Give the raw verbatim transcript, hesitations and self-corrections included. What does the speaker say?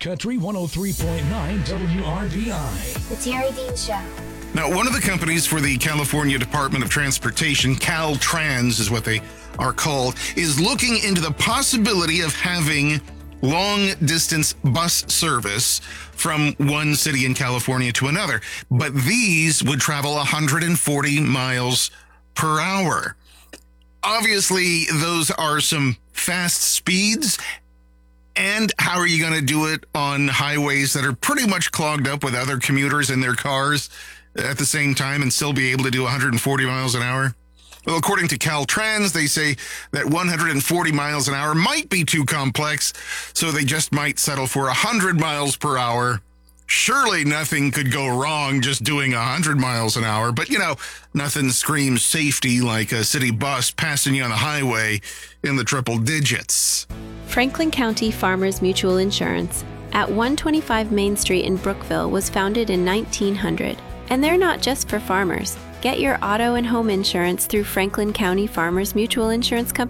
Country one oh three point nine W R B I. The Terry Dean Show. Now, one of the companies for the California Department of Transportation, Caltrans is what they are called, is looking into the possibility of having long-distance bus service from one city in California to another. But these would travel one hundred forty miles per hour. Obviously, those are some fast speeds. And how are you going to do it on highways that are pretty much clogged up with other commuters in their cars at the same time and still be able to do one hundred forty miles an hour? Well, according to Caltrans, they say that one hundred forty miles an hour might be too complex, so they just might settle for one hundred miles per hour. Surely nothing could go wrong just doing one hundred miles an hour, but, you know, nothing screams safety like a city bus passing you on the highway in the triple digits. Franklin County Farmers Mutual Insurance at one twenty-five Main Street in Brookville was founded in nineteen hundred. And they're not just for farmers. Get your auto and home insurance through Franklin County Farmers Mutual Insurance Company.